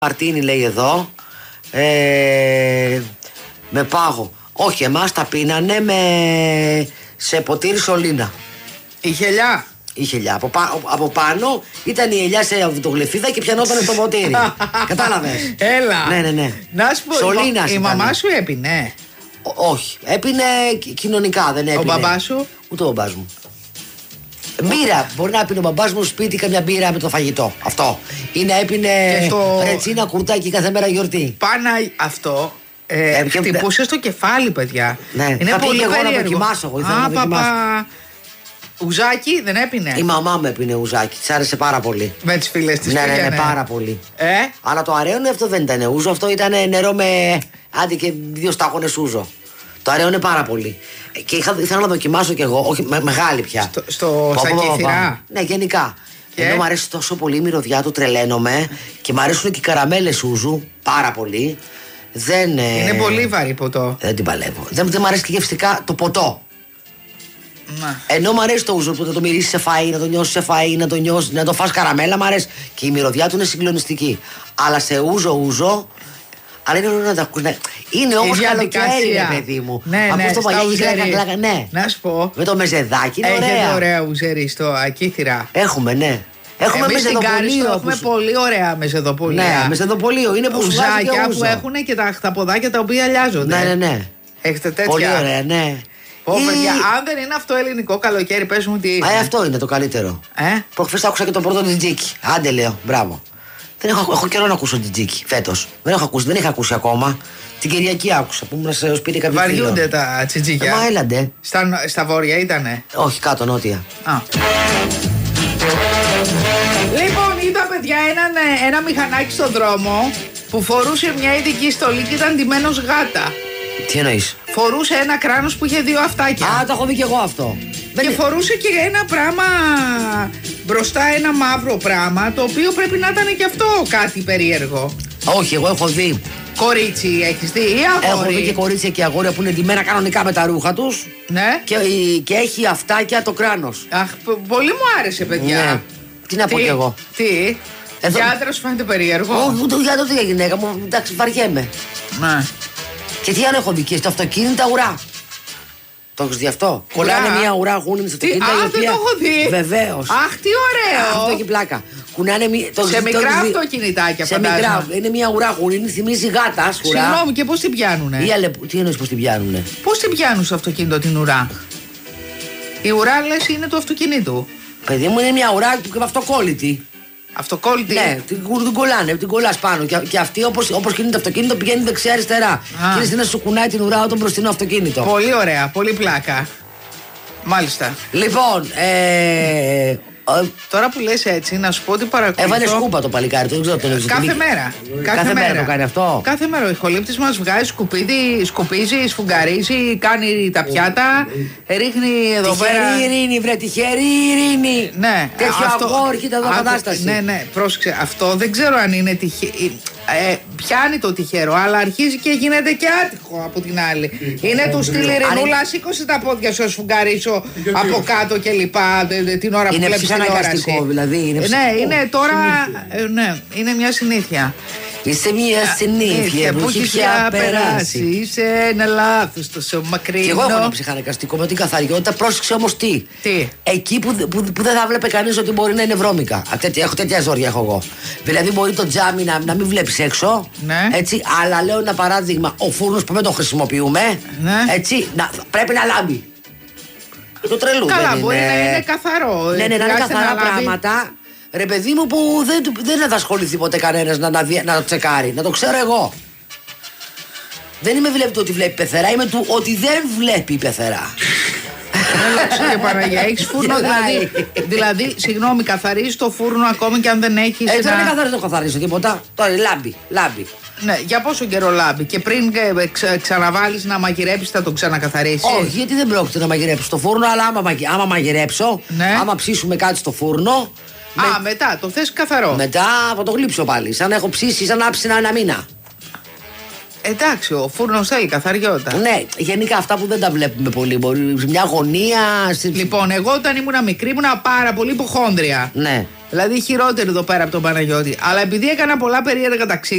Μαρτίνι λέει εδώ. Με πάγο. Όχι, εμάς τα πίνανε σε ποτήρι σωλήνα. Είχε ελιά. Είχε ελιά. Από πάνω ήταν η ελιά σε αυτογλυφίδα και πιανόταν στο ποτήρι. Κατάλαβες. Έλα. Ναι. Να σου πω, Σωλήνας η μαμά σου έπινε. Όχι. Έπινε κοινωνικά, δεν έπινε. Ο μπαμπάς σου. Ούτε ο μπαμπάς μου. Μπύρα. Μπορεί να πίνει ο μπαμπάς μου σπίτι καμιά μπύρα με το φαγητό. Αυτό. Ή να έπινε ρετσίνα κουρτάκι κάθε μέρα γιορτή. Πάνα αυτό. Χτυπούσε στο κεφάλι, παιδιά. Ναι. Είναι πολύ εγώ περίεργο. να δοκιμάσω. Ουζάκι δεν έπινε. Η μαμά μου έπινε ουζάκι. Της άρεσε πάρα πολύ. Με τις φίλες της. Ναι, πάρα πολύ. Αλλά το αρέωνε αυτό δεν ήταν ούζο. Αυτό ήταν νερό με άντι και 2 στάχονες ούζο. Το αρέωνε πάρα πολύ. Και ήθελα να δοκιμάσω κι εγώ. Όχι, μεγάλη πια. Στα κύθυρα. Ναι, γενικά. Ενώ μου αρέσει τόσο πολύ η μυρωδιά του, τρελαίνομαι. Και μου αρέσουν και οι καραμέλες ούζου πάρα πολύ. Είναι πολύ βαρύ ποτό. Δεν την παλεύω. Δεν μου αρέσει και γευστικά το ποτό. Ενώ μου αρέσει το ούζο που θα το μυρίσει σε φαΐ, να το νιώσει σε φαΐ, να το φας καραμέλα, μου αρέσει. Και η μυρωδιά του είναι συγκλονιστική. Αλλά σε ούζο. Αλλά είναι ωραίο να τα ακούς. Είναι όμως καλοκαίρι, παιδί μου. Ναι, το ναι. Να σου πω. Με το μεζεδάκι είναι ωραία. Έχετε ωραία ουζέρι στο Ακήθυρα. Έχουμε, ναι. Έχουμε μεζεδοπολείο. Έχουμε πολύ ωραία μεζεδοπολεία. Ναι, μεζεδοπολείο. Είναι ουζάκια που έχουν και τα χταποδάκια τα οποία αλλάζονται. Ναι. Έχετε τέτοια. Πολύ ωραία, ναι. Παιδιά, αν δεν είναι αυτό ελληνικό καλοκαίρι, πες μου τι. Αυτό είναι το καλύτερο. Προχθές άκουσα και το πρώτο τζιτζίκι. Άντε, λέω, μπράβο. Δεν έχω καιρό να ακούσω τζιτζίκι φέτος. Δεν είχα ακούσει ακόμα. Την Κυριακή άκουσα που ήμουν στο σπίτι κάποιο. Βαριούνται τα τζιτζίκια. Μα έλαντε. Στα βόρεια ήτανε. Όχι, κάτω, νότια. Λοιπόν, είδα παιδιά ένα μηχανάκι στον δρόμο που φορούσε μια ειδική στολή και ήταν ντυμένος γάτα. Τι εννοείς? Φορούσε ένα κράνος που είχε 2 αυτάκια. Το έχω δει κι εγώ αυτό. Και φορούσε και ένα πράγμα μπροστά, ένα μαύρο πράγμα, το οποίο πρέπει να ήταν και αυτό κάτι περίεργο. Όχι, εγώ έχω δει. Κορίτσι, έχεις δει ή αγόρι? Έχω δει και κορίτσια και αγόρια που είναι ντυμένα κανονικά με τα ρούχα τους. Ναι. Και έχει αυτάκια το κράνος. Αχ, πολύ μου άρεσε, παιδιά. Ναι. Τι να πω κι εγώ. Τι? Για άντρα σου φαίνεται περίεργο? Όχι, ούτε για τότε για γυναίκα μου. Εντάξει, βαριέμαι. Ναι. Και τι άλλο έχω δει και στο αυτοκίνητα ουρά. Το έχεις δει αυτό? Κολλάνε μια ουρά γούνινη στο αυτοκίνητα. Δεν το έχω δει. Βεβαίως. Αχ, τι ωραίο. Αυτό έχει πλάκα. Σε μικρά αυτοκινητάκια, φαντάζομαι. Είναι μια ουρά γούνινη, θυμίζει γάτα. Συγγνώμη, και πώς την πιάνουνε? Τι εννοείς πώς την πιάνουνε? Πώς την πιάνουν στο αυτοκίνητο την ουρά? Η ουρά λες είναι του αυτοκινήτου. Παιδί μου, είναι μια ουρά αυτοκόλλητη. Αυτοκόλλητη. Ναι, την κολλάνε, την κολλάς πάνω. Και αυτή όπως κινείται το αυτοκίνητο πηγαίνει δεξιά-αριστερά. Και είναι να σου κουνάει την ουρά όταν μπροστινό αυτοκίνητο. Πολύ ωραία, πολύ πλάκα. Μάλιστα. Λοιπόν, τώρα που λες έτσι, να σου πω ότι παρακολουθώ. Έβαλε σκούπα το παλικάρι, δεν ξέρω τον Κάθε μέρα. Κάθε μέρα το κάνει αυτό. Κάθε μέρα ο ηχολήπτης μας βγάζει σκουπίδι, σκουπίζει, σφουγγαρίζει, κάνει τα πιάτα, ρίχνει εδώ πέρα. Τυχερή ειρήνη, βρε, τυχερή ειρήνη. Ναι, τέτοιο αγόρ, κοίτα εδώ κατάσταση. Ναι, πρόσεξε. Αυτό δεν ξέρω αν είναι τυχερό. Πιάνει το τυχερό, αλλά αρχίζει και γίνεται και άτυχο από την άλλη. Είναι του στυλ Ειρηνούλα, σήκωσε τα πόδια σου, σφουγγαρίσω από κάτω και λοιπά την ώρα που βλέπεις τηλεόραση. Δηλαδή, ναι, είναι τώρα. Ναι, είναι μια συνήθεια. Είσαι μια συνήθεια που έχει πια περάσει. Είσαι ένα λάθος τόσο μακρινό. Και εγώ έχω ένα ψυχαναγκαστικό με την καθαριότητα. Πρόσεξε όμως τι. Εκεί που δεν θα βλέπει κανείς ότι μπορεί να είναι βρώμικα. Έχω τέτοια ζόρια έχω εγώ. Δηλαδή μπορεί το τζάμι να μην βλέπεις έξω. Ναι. Έτσι, αλλά λέω ένα παράδειγμα. Ο φούρνος που δεν το χρησιμοποιούμε. Ναι. Έτσι, πρέπει να λάμπει. Το τρελού. Καλά, μπορεί να είναι καθαρό. Ναι, να είναι καθαρά πράγματα. Ρε παιδί μου, που δεν θα ασχοληθεί ποτέ κανένας να το τσεκάρει. Να το ξέρω εγώ. Δεν είμαι βλέπει το ότι βλέπει πεθερά, είμαι του ότι δεν βλέπει πεθερά. Κύριε Παναγία, έχεις φούρνο δηλαδή, συγγνώμη, καθαρίζεις το φούρνο ακόμη και αν δεν έχεις. Δεν είναι το καθαρίζω τίποτα. Τώρα λάμπει. Ναι, για πόσο καιρό λάμπει? Και πριν ξαναβάλεις να μαγειρέψεις θα το ξανακαθαρίσεις? Όχι, γιατί δεν πρόκειται να μαγειρέψω στο φούρνο, αλλά άμα μαγειρέψω, άμα ψήσουμε κάτι στο φούρνο. Μετά το θες καθαρό. Μετά θα το γλύψω πάλι. Σαν να έχω ψήσει, σαν να άψηνα ένα μήνα. Εντάξει, ο φούρνος θέλει καθαριότητα. Ναι, γενικά αυτά που δεν τα βλέπουμε πολύ. Μπορεί μια γωνία. Λοιπόν, εγώ όταν ήμουν μικρή ήμουνα πάρα πολύ υποχόνδρια. Ναι. Δηλαδή χειρότερη εδώ πέρα από τον Παναγιώτη. Αλλά επειδή έκανα πολλά περίεργα ταξίδια.